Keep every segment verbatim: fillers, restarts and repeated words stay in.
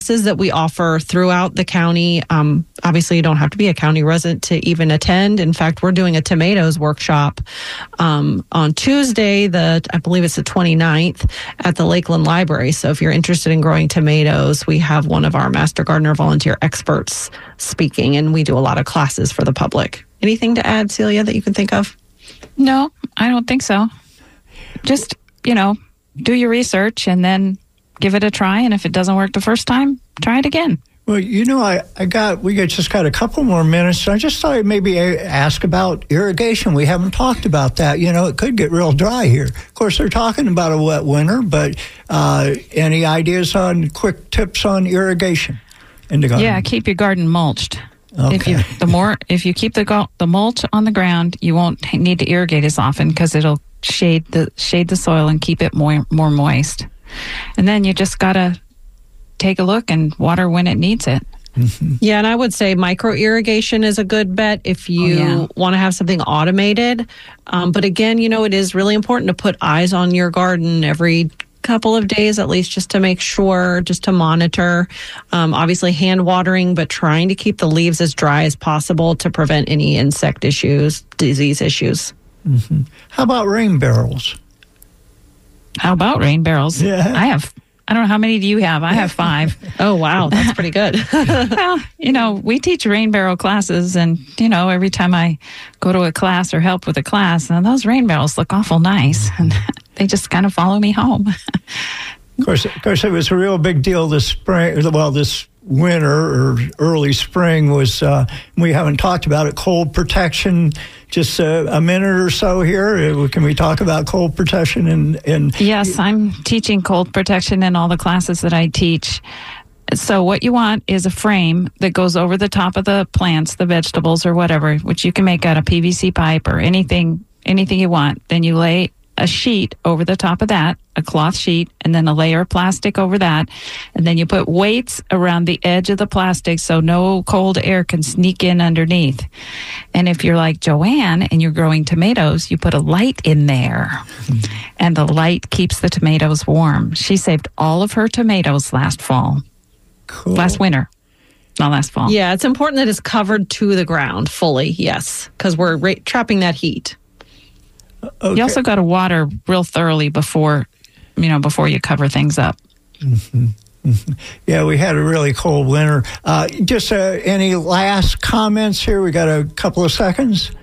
that we offer throughout the county. Um, obviously, you don't have to be a county resident to even attend. In fact, we're doing a tomatoes workshop um, on Tuesday, the I believe it's the twenty-ninth, at the Lakeland Library. So if you're interested in growing tomatoes, we have one of our Master Gardener volunteer experts speaking, and we do a lot of classes for the public. Anything to add, Celia, that you can think of? No, I don't think so. Just, you know, do your research and then give it a try, and if it doesn't work the first time, try it again. Well, you know, I, I got we got just got a couple more minutes. I just thought I'd maybe ask about irrigation. We haven't talked about that. You know, it could get real dry here. Of course, they're talking about a wet winter, but uh, any ideas on quick tips on irrigation in the garden? Yeah, keep your garden mulched. Okay. If you the more if you keep the go- the mulch on the ground, you won't need to irrigate as often because it'll shade the shade the soil and keep it more more moist. And then you just got to take a look and water when it needs it. Mm-hmm. Yeah, and I would say micro irrigation is a good bet if you oh, yeah. want to have something automated. Um, but again, you know, it is really important to put eyes on your garden every couple of days at least, just to make sure, just to monitor. Um, obviously hand watering, but trying to keep the leaves as dry as possible to prevent any insect issues, disease issues. Mm-hmm. How about rain barrels? How about rain barrels? Yeah. I have, I don't know, how many do you have? I have five. Oh, wow. That's pretty good. Well, you know, we teach rain barrel classes, and, you know, every time I go to a class or help with a class, and those rain barrels look awful nice, and they just kind of follow me home. Of course, of course, it was a real big deal this spring, well, this winter or early spring was, uh, we haven't talked about it, cold protection. Just a, a minute or so here. Can we talk about cold protection? And, and yes, I'm teaching cold protection in all the classes that I teach. So what you want is a frame that goes over the top of the plants, the vegetables or whatever, which you can make out of P V C pipe or anything, anything you want. Then you lay a sheet over the top of that, a cloth sheet, and then a layer of plastic over that. And then you put weights around the edge of the plastic so no cold air can sneak in underneath. And if you're like Joanne and you're growing tomatoes, you put a light in there. Mm-hmm. And the light keeps the tomatoes warm. She saved all of her tomatoes last fall. Cool. Last winter. Not last fall. Yeah, it's important that it's covered to the ground fully, yes, because we're ra- trapping that heat. Okay. You also got to water real thoroughly before, you know, before you cover things up. Mm-hmm. Mm-hmm. Yeah, we had a really cold winter. Uh, just uh, any last comments here? We got a couple of seconds.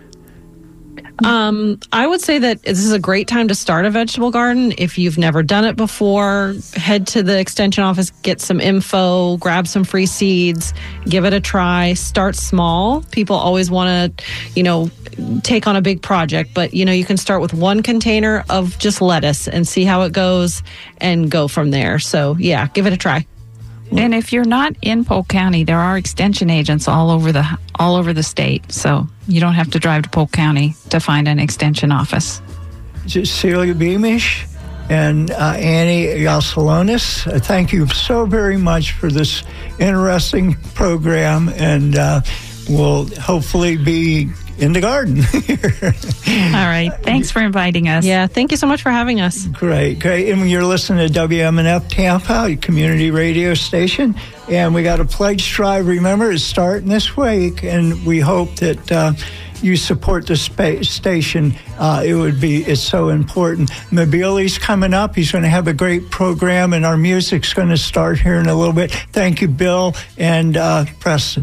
Um, I would say that this is a great time to start a vegetable garden. If you've never done it before, head to the extension office, get some info, grab some free seeds, give it a try. Start small. People always want to, you know, take on a big project, but, you know, you can start with one container of just lettuce and see how it goes and go from there. So, yeah, give it a try. And if you're not in Polk County, there are extension agents all over the all over the state. So you don't have to drive to Polk County to find an extension office. Celia Beamish and uh, Annie Yasalonis, uh, thank you so very much for this interesting program, and uh, we'll hopefully be in the garden. All right. Thanks for inviting us. Yeah, thank you so much for having us. Great, great. And you're listening to W M N F Tampa, a community radio station. And we got a pledge drive. Remember, it's starting this week, and we hope that uh, you support the spa- station. Uh, it would be, it's so important. Mobile's coming up. He's going to have a great program, and our music's going to start here in a little bit. Thank you, Bill and uh, Preston.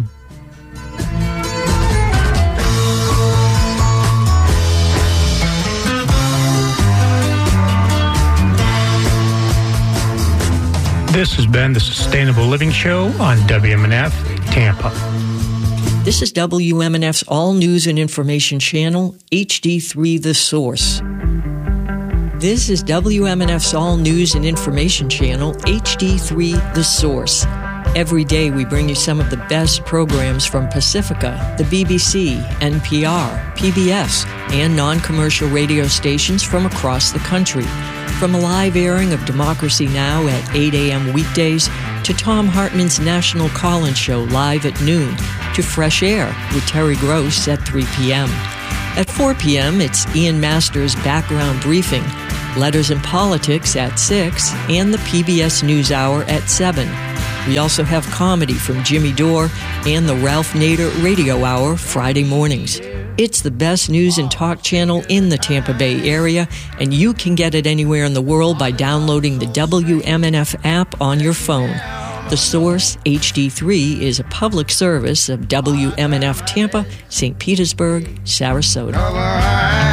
This has been the Sustainable Living Show on W M N F Tampa. This is W M N F's All News and Information Channel, H D three The Source. This is W M N F's All News and Information Channel, H D three The Source. Every day we bring you some of the best programs from Pacifica, the B B C, N P R, P B S, and non-commercial radio stations from across the country. From a live airing of Democracy Now! At eight a.m. weekdays, to Tom Hartman's National Call-In Show live at noon, to Fresh Air with Terry Gross at three p.m. At four p.m., it's Ian Masters' Background Briefing, Letters and Politics at six, and the P B S NewsHour at seven. We also have comedy from Jimmy Dore and the Ralph Nader Radio Hour Friday mornings. It's the best news and talk channel in the Tampa Bay area, and you can get it anywhere in the world by downloading the W M N F app on your phone. The Source H D three is a public service of W M N F Tampa, Saint Petersburg, Sarasota.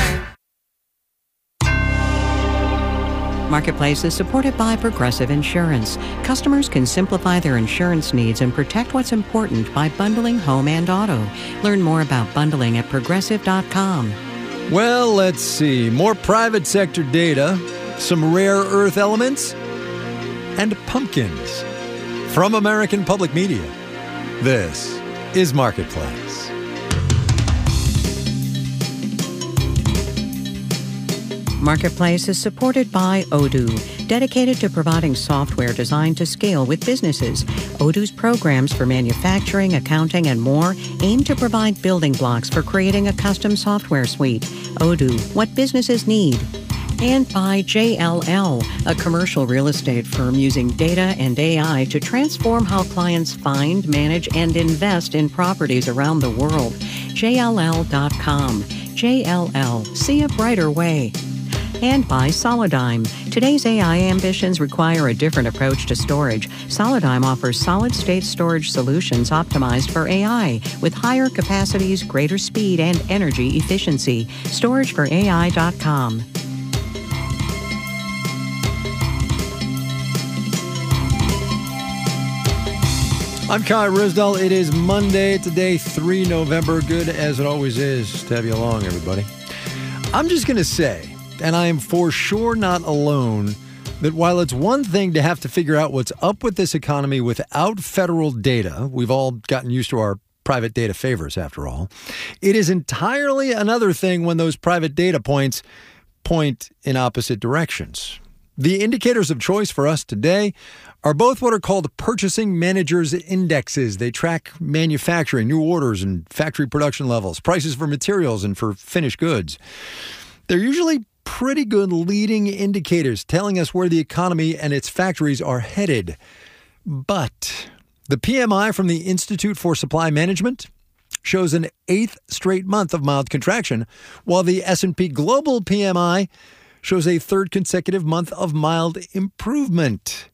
Marketplace is supported by Progressive Insurance. Customers can simplify their insurance needs and protect what's important by bundling home and auto. Learn more about bundling at progressive dot com. Well, let's see. More private sector data, some rare earth elements, and pumpkins. From American Public Media, this is Marketplace. Marketplace is supported by Odoo, dedicated to providing software designed to scale with businesses. Odoo's programs for manufacturing, accounting, and more aim to provide building blocks for creating a custom software suite. Odoo, what businesses need. And by J L L, a commercial real estate firm using data and A I to transform how clients find, manage, and invest in properties around the world. J L L dot com. J L L, see a brighter way. And by Solidigm. Today's A I ambitions require a different approach to storage. Solidigm offers solid-state storage solutions optimized for A I with higher capacities, greater speed, and energy efficiency. storage for A I dot com. I'm Kai Risdell. It is Monday, today, the third of November. Good as it always is to have you along, everybody. I'm just going to say, and I am for sure not alone, that while it's one thing to have to figure out what's up with this economy without federal data, we've all gotten used to our private data favors after all, it is entirely another thing when those private data points point in opposite directions. The indicators of choice for us today are both what are called purchasing managers' indexes. They track manufacturing, new orders, and factory production levels, prices for materials and for finished goods. They're usually pretty good leading indicators telling us where the economy and its factories are headed. But the P M I from the Institute for Supply Management shows an eighth straight month of mild contraction, while the S and P Global P M I shows a third consecutive month of mild improvement.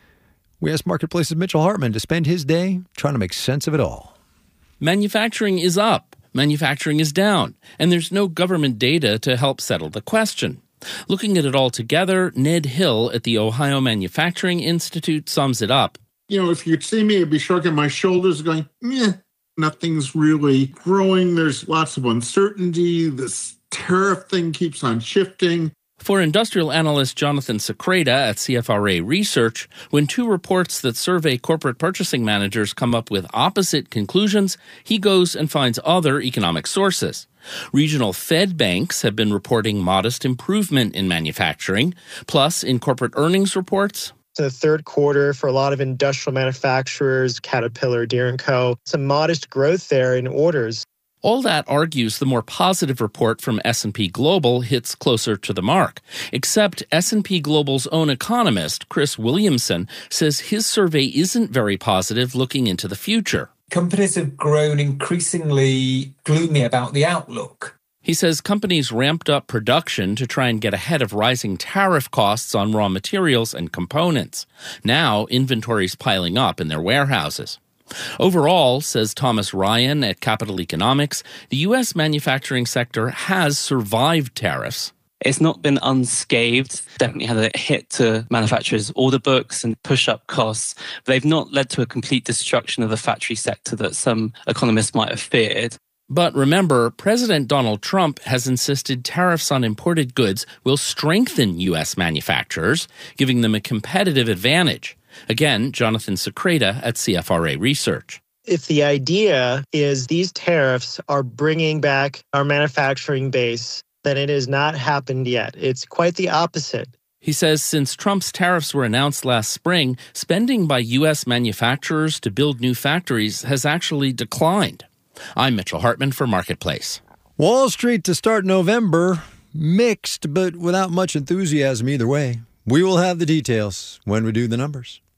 We asked Marketplace's Mitchell Hartman to spend his day trying to make sense of it all. Manufacturing is up. Manufacturing is down, and there's no government data to help settle the question. Looking at it all together, Ned Hill at the Ohio Manufacturing Institute sums it up. You know, if you could see me, I'd be shrugging my shoulders going, meh, nothing's really growing. There's lots of uncertainty. This tariff thing keeps on shifting. For industrial analyst Jonathan Secreta at C F R A Research, when two reports that survey corporate purchasing managers come up with opposite conclusions, he goes and finds other economic sources. Regional Fed banks have been reporting modest improvement in manufacturing. Plus, in corporate earnings reports, the third quarter for a lot of industrial manufacturers, Caterpillar, Deere and Co., some modest growth there in orders. All that argues the more positive report from S and P Global hits closer to the mark. Except S and P Global's own economist, Chris Williamson, says his survey isn't very positive looking into the future. Companies have grown increasingly gloomy about the outlook. He says companies ramped up production to try and get ahead of rising tariff costs on raw materials and components. Now, inventory's piling up in their warehouses. Overall, says Thomas Ryan at Capital Economics, the U S manufacturing sector has survived tariffs. It's not been unscathed. Definitely had a hit to manufacturers' order books and push-up costs. But they've not led to a complete destruction of the factory sector that some economists might have feared. But remember, President Donald Trump has insisted tariffs on imported goods will strengthen U S manufacturers, giving them a competitive advantage. Again, Jonathan Secreta at C F R A Research. If the idea is these tariffs are bringing back our manufacturing base, then it has not happened yet. It's quite the opposite. He says since Trump's tariffs were announced last spring, spending by U S manufacturers to build new factories has actually declined. I'm Mitchell Hartman for Marketplace. Wall Street to start November, mixed but without much enthusiasm either way. We will have the details when we do the numbers.